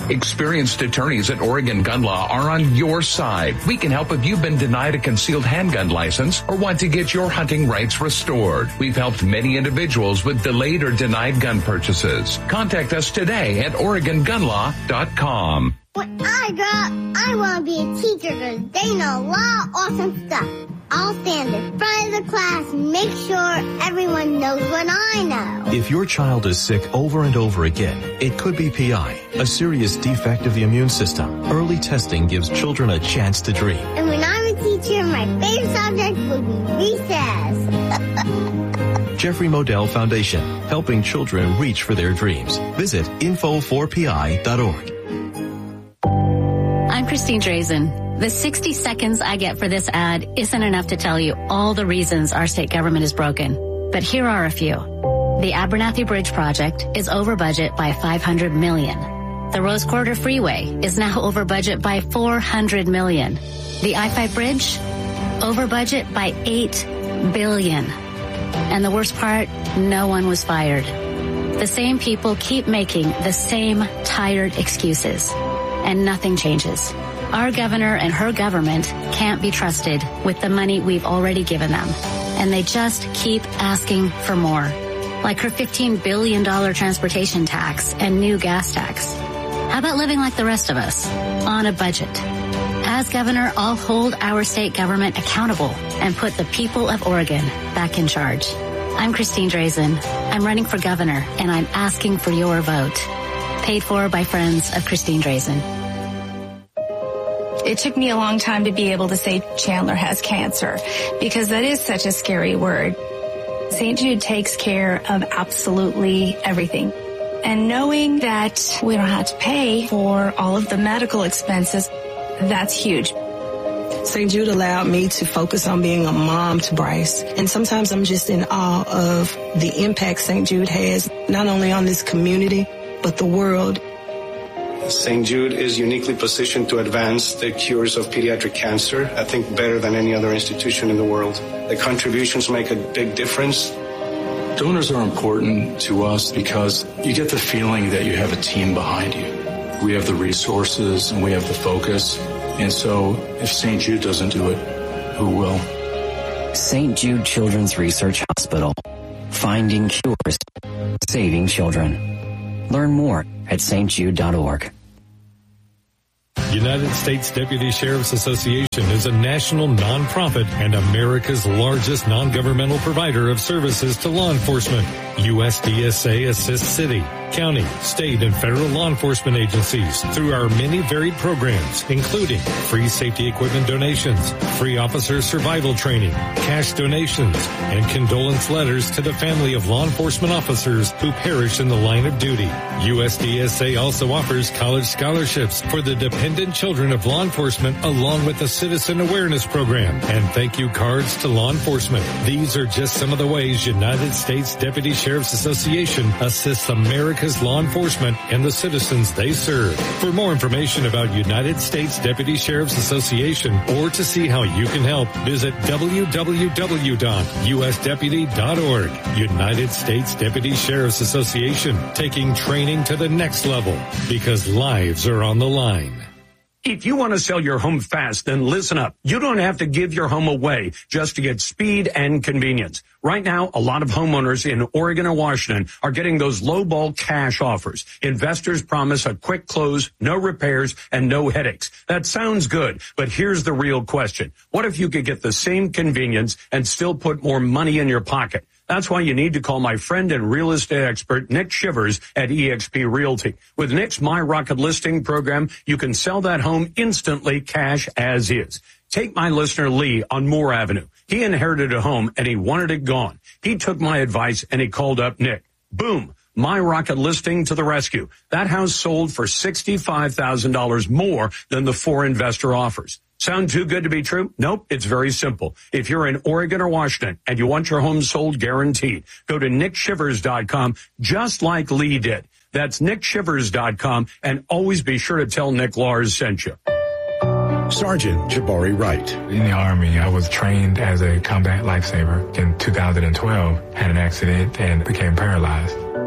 Experienced attorneys at Oregon Gun Law are on your side. We can help if you've been denied a concealed handgun license or want to get your hunting rights restored. We've helped many individuals with delayed or denied gun purchases. Contact us today at OregonGunLaw.com. When I grow up, I want to be a teacher because they know a lot of awesome stuff. I'll stand in front of the class and make sure everyone knows what I know. If your child is sick over and over again, it could be PI, a serious defect of the immune system. Early testing gives children a chance to dream. And when I'm a teacher, my favorite subject will be recess. Jeffrey Modell Foundation, helping children reach for their dreams. Visit info4pi.org. I'm Christine Drazen. The 60 seconds I get for this ad isn't enough to tell you all the reasons our state government is broken. But here are a few. The Abernathy Bridge project is over budget by $500 million. The Rose Quarter Freeway is now over budget by $400 million. The I-5 Bridge, over budget by $8 billion. And the worst part, no one was fired. The same people keep making the same tired excuses. And nothing changes. Our governor and her government can't be trusted with the money we've already given them. And they just keep asking for more. Like her $15 billion transportation tax and new gas tax. How about living like the rest of us? On a budget. As governor, I'll hold our state government accountable and put the people of Oregon back in charge. I'm Christine Drazen. I'm running for governor, and I'm asking for your vote. Paid for by friends of Christine Drazen. It took me a long time to be able to say Chandler has cancer because that is such a scary word. St. Jude takes care of absolutely everything. And knowing that we don't have to pay for all of the medical expenses, that's huge. St. Jude allowed me to focus on being a mom to Bryce. And sometimes I'm just in awe of the impact St. Jude has, not only on this community, but the world. St. Jude is uniquely positioned to advance the cures of pediatric cancer, I think better than any other institution in the world. The contributions make a big difference. Donors are important to us because you get the feeling that you have a team behind you. We have the resources and we have the focus. And so if St. Jude doesn't do it, who will? St. Jude Children's Research Hospital. Finding cures. Saving children. Learn more at stjude.org. United States Deputy Sheriff's Association is a national nonprofit and America's largest non-governmental provider of services to law enforcement. USDSA assists city, county, state, and federal law enforcement agencies through our many varied programs, including free safety equipment donations, free officer survival training, cash donations, and condolence letters to the family of law enforcement officers who perish in the line of duty. USDSA also offers college scholarships for the dependent children of law enforcement, along with the Citizen Awareness Program and thank you cards to law enforcement. These are just some of the ways United States Deputy Sheriff's Association assists America's law enforcement and the citizens they serve. For more information about United States Deputy Sheriff's Association or to see how you can help, visit www.usdeputy.org. United States Deputy Sheriff's Association, taking training to the next level because lives are on the line. If you want to sell your home fast, then listen up. You don't have to give your home away just to get speed and convenience. Right now, a lot of homeowners in Oregon or Washington are getting those lowball cash offers. Investors promise a quick close, no repairs, and no headaches. That sounds good, but here's the real question. What if you could get the same convenience and still put more money in your pocket? That's why you need to call my friend and real estate expert, Nick Shivers at eXp Realty. With Nick's My Rocket Listing program, you can sell that home instantly, cash as is. Take my listener Lee on Moore Avenue. He inherited a home and he wanted it gone. He took my advice and he called up Nick. Boom. My Rocket Listing to the rescue. That house sold for $65,000 more than the 4 investor offers. Sound too good to be true? Nope, it's very simple. If you're in Oregon or Washington and you want your home sold guaranteed, go to nickshivers.com just like Lee did. That's nickshivers.com, and always be sure to tell Nick Lars sent you. Sergeant Jabari Wright. In the Army, I was trained as a combat lifesaver. In 2012, had an accident and became paralyzed.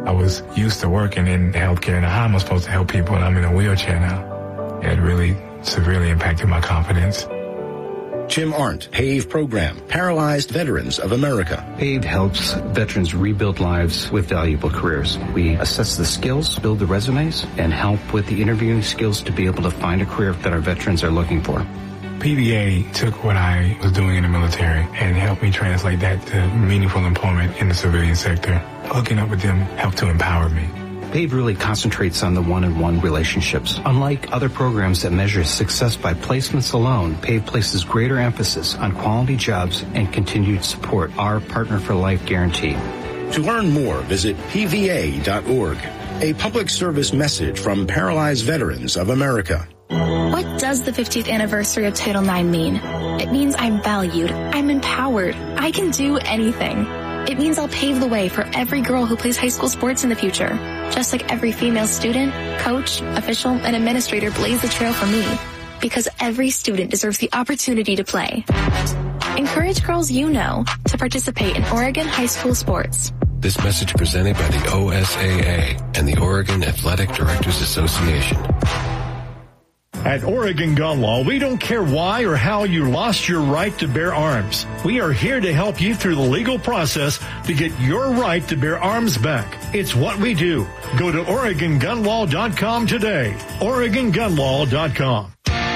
I was used to working in healthcare, and how am I supposed to help people, and I'm in a wheelchair now? It really severely impacted my confidence. Jim Arndt, PAVE program, Paralyzed Veterans of America. PAVE helps veterans rebuild lives with valuable careers. We assess the skills, build the resumes, and help with the interviewing skills to be able to find a career that our veterans are looking for. PVA took what I was doing in the military and helped me translate that to meaningful employment in the civilian sector. Hooking up with them helped to empower me. PAVE really concentrates on the one-on-one relationships. Unlike other programs that measure success by placements alone, PAVE places greater emphasis on quality jobs and continued support, our Partner for Life guarantee. To learn more, visit pva.org. A public service message from Paralyzed Veterans of America. What does the 50th anniversary of Title IX mean? It means I'm valued, I'm empowered, I can do anything. It means I'll pave the way for every girl who plays high school sports in the future. Just like every female student, coach, official, and administrator blaze the trail for me. Because every student deserves the opportunity to play. Encourage girls you know to participate in Oregon high school sports. This message presented by the OSAA and the Oregon Athletic Directors Association. At Oregon Gun Law, we don't care why or how you lost your right to bear arms. We are here to help you through the legal process to get your right to bear arms back. It's what we do. Go to OregonGunLaw.com today. OregonGunLaw.com.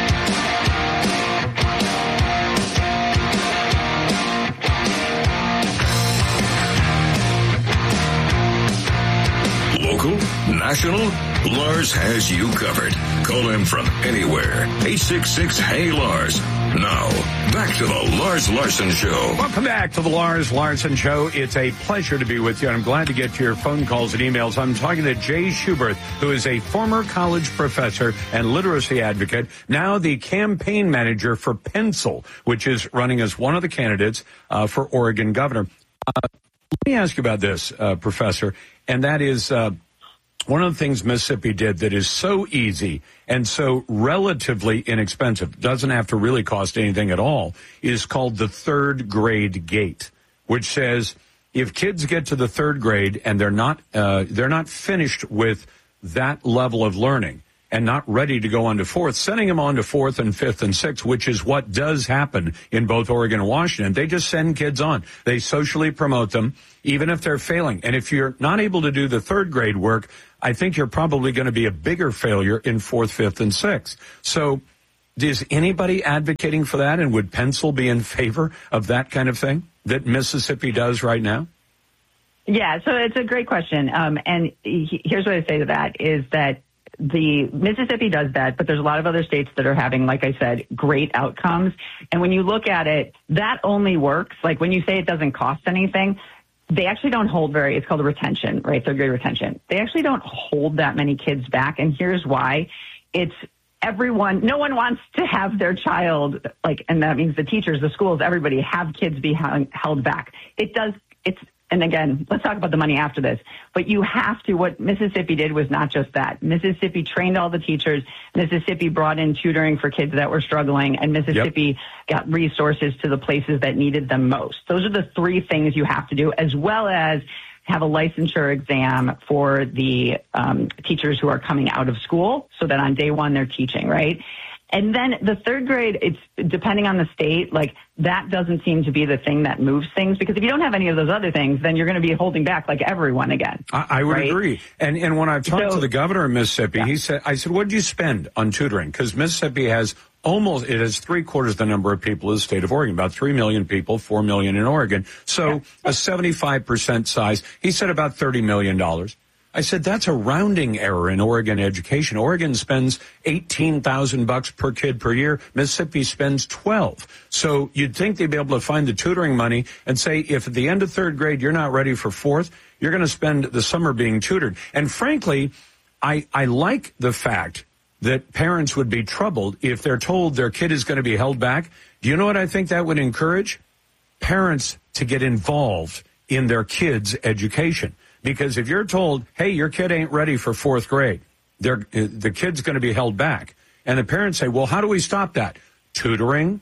Local, national, Lars has you covered. Call him from anywhere. 866-HEY-LARS. Now, back to the Lars Larson Show. Welcome back to the Lars Larson Show. It's a pleasure to be with you, and I'm glad to get to your phone calls and emails. I'm talking to Jay Schubert, who is a former college professor and literacy advocate, now the campaign manager for Pencil, which is running as one of the candidates for Oregon governor. Let me ask you about this, Professor, and that is one of the things Mississippi did that is so easy and so relatively inexpensive, doesn't have to really cost anything at all, is called the third grade gate, which says if kids get to the third grade and they're not finished with that level of learning and not ready to go on to fourth, sending them on to fourth and fifth and sixth, which is what does happen in both Oregon and Washington. They just send kids on. They socially promote them, even if they're failing. And if you're not able to do the third grade work, I think you're probably going to be a bigger failure in fourth, fifth, and sixth. So is anybody advocating for that? And would Pencil be in favor of that kind of thing that Mississippi does right now? Yeah, so it's a great question. And here's what I say to that is that the Mississippi does that, but there's a lot of other states that are having, like I said, great outcomes. And when you look at it, that only works. Like when you say it doesn't cost anything, they actually don't hold it's called a retention, right? Third grade retention. They actually don't hold that many kids back. And here's why. It's everyone, no one wants to have their child, and that means the teachers, the schools, everybody have kids be held back. And again, let's talk about the money after this. But you have to, what Mississippi did was not just that. Mississippi trained all the teachers. Mississippi brought in tutoring for kids that were struggling. And Mississippi got resources to the places that needed them most. Those are the three things you have to do, as well as have a licensure exam for the teachers who are coming out of school so that on day one they're teaching, right? And then the third grade, it's depending on the state, that doesn't seem to be the thing that moves things, because if you don't have any of those other things, then you're going to be holding back like everyone again. I would agree. And when I've talked to the governor of Mississippi, I said, what did you spend on tutoring? Because Mississippi has it has 3/4 the number of people as the state of Oregon, about 3 million people, 4 million in Oregon. So a 75% size. He said about $30 million. I said, that's a rounding error in Oregon education. Oregon spends $18,000 per kid per year. Mississippi spends $12,000. So you'd think they'd be able to find the tutoring money and say, if at the end of third grade you're not ready for fourth, you're going to spend the summer being tutored. And frankly, I like the fact that parents would be troubled if they're told their kid is going to be held back. Do you know what I think that would encourage? Parents to get involved in their kids' education. Because if you're told, hey, your kid ain't ready for fourth grade, the kid's going to be held back. And the parents say, well, how do we stop that? Tutoring,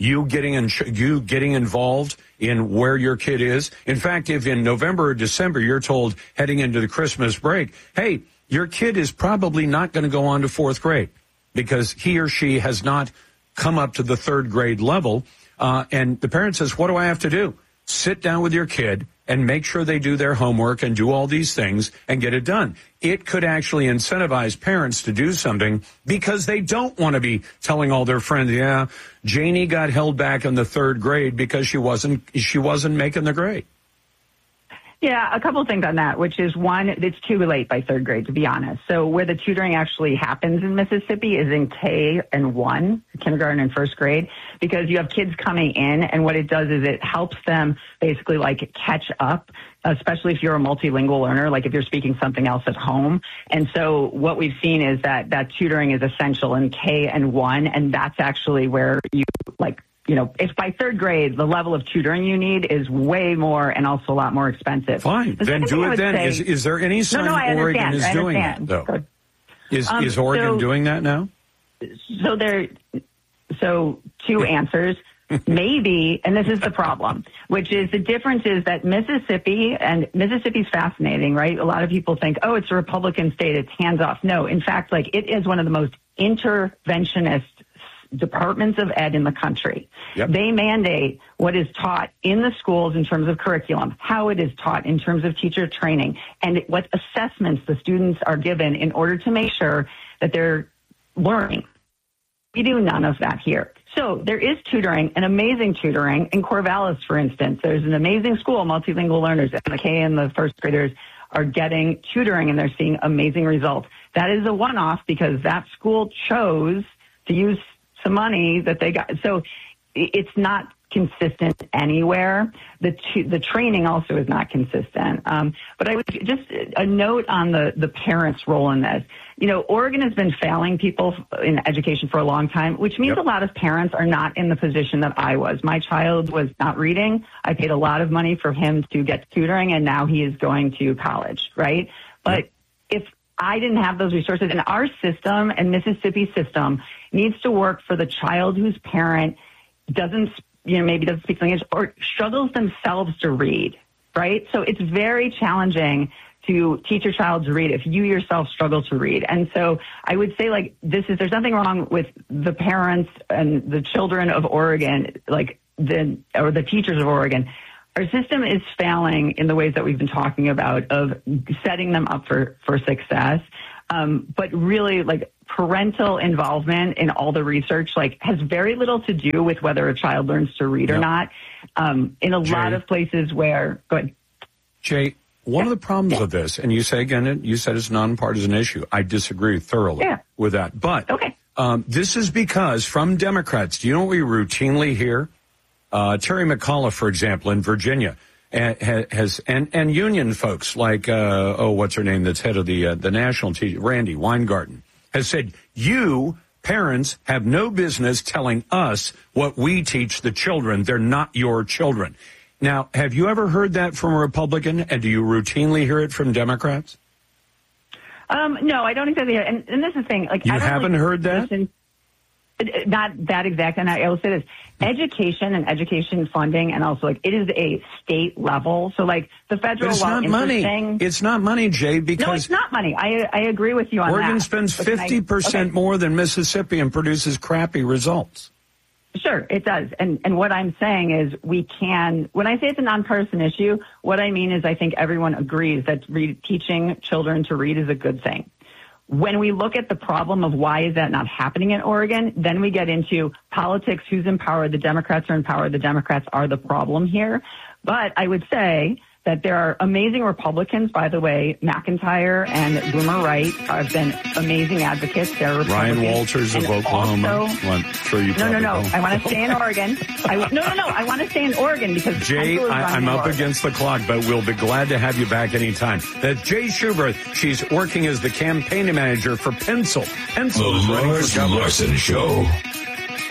you getting involved in where your kid is. In fact, if in November or December you're told heading into the Christmas break, hey, your kid is probably not going to go on to 4th grade because he or she has not come up to the 3rd grade level. And the parent says, what do I have to do? Sit down with your kid and make sure they do their homework and do all these things and get it done. It could actually incentivize parents to do something because they don't want to be telling all their friends, yeah, Janie got held back in the 3rd grade because she wasn't making the grade. Yeah, a couple of things on that, which is one, it's too late by 3rd grade, to be honest. So where the tutoring actually happens in Mississippi is in K and 1, kindergarten and 1st grade, because you have kids coming in, and what it does is it helps them basically like catch up, especially if you're a multilingual learner, like if you're speaking something else at home. And so what we've seen is that tutoring is essential in K and 1, and that's actually where you if by 3rd grade, the level of tutoring you need is way more and also a lot more expensive. Fine. Then do it then. Is there any sign Oregon is doing that, though? Is Oregon doing that now? So two answers. Maybe, and this is the problem, which is the difference is that Mississippi's fascinating, right? A lot of people think, oh, it's a Republican state, it's hands off. No, in fact, it is one of the most interventionist departments of ed in the country. Yep. They mandate what is taught in the schools in terms of curriculum, how it is taught in terms of teacher training, and what assessments the students are given in order to make sure that they're learning. We do none of that here. So there is tutoring, and amazing tutoring in Corvallis, for instance. There's an amazing school, multilingual learners, and the K and the 1st graders are getting tutoring, and they're seeing amazing results. That is a one-off because that school chose to use some money that they got. So it's not consistent anywhere. The training also is not consistent. But I would just a note on the parents' role in this. Oregon has been failing people in education for a long time, which means a lot of parents are not in the position that I was. My child was not reading. I paid a lot of money for him to get tutoring, and now he is going to college, right? But if I didn't have those resources, and our system and Mississippi's system needs to work for the child whose parent maybe doesn't speak English or struggles themselves to read, right? So it's very challenging to teach your child to read if you yourself struggle to read. And so I would say there's nothing wrong with the parents and the children of Oregon, or the teachers of Oregon. Our system is failing in the ways that we've been talking about of setting them up for success. But really parental involvement in all the research has very little to do with whether a child learns to read or not. In a lot of places where, go ahead. Jay, one of the problems of this, and you said it's a nonpartisan issue. I disagree thoroughly with that. But this is because from Democrats, do you know what we routinely hear? Terry McAuliffe, for example, in Virginia, has union folks like what's her name? That's head of the national teacher, Randy Weingarten, has said, you parents have no business telling us what we teach the children. They're not your children. Now, have you ever heard that from a Republican, and do you routinely hear it from Democrats? No, I don't exactly hear it. And this is the thing. You haven't heard that? Not that exact. And I will say this, education and education funding, and also it is a state level. So the federal it's not money. It's not money, Jay, because no, it's not money. I agree with you on Oregon that. spends 50% more than Mississippi and produces crappy results. Sure, it does. And what I'm saying is when I say it's a nonpartisan issue, what I mean is I think everyone agrees that teaching children to read is a good thing. When we look at the problem of why is that not happening in Oregon, then we get into politics, who's in power. The Democrats are in power. The Democrats are the problem here. But I would say that there are amazing Republicans, by the way. McIntyre and Boomer Wright have been amazing advocates. They're Ryan Walters of Oklahoma. No. I want to stay in Oregon. I want to stay in Oregon because Jay, I'm up against the clock, but we'll be glad to have you back anytime. That's Jay Schuberth. She's working as the campaign manager for Pencil. The Lars Larson Show.